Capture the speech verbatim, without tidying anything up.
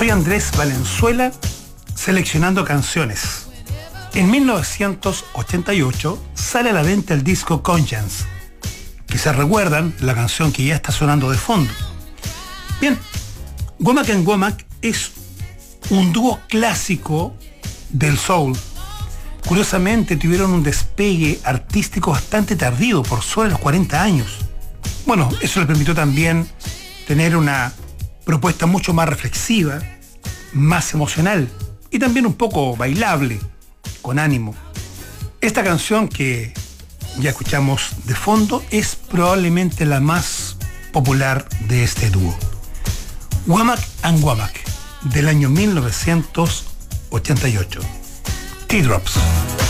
Soy Andrés Valenzuela, seleccionando canciones. En mil novecientos ochenta y ocho sale a la venta el disco Conscience. Quizás recuerdan la canción que ya está sonando de fondo. Bien, Womack and Womack es un dúo clásico del soul. Curiosamente tuvieron un despegue artístico bastante tardío, por sobre los cuarenta años. Bueno, eso les permitió también tener una propuesta mucho más reflexiva, más emocional y también un poco bailable, con ánimo. Esta canción que ya escuchamos de fondo es probablemente la más popular de este dúo. Womack and Womack, del año mil novecientos ochenta y ocho. Teardrops.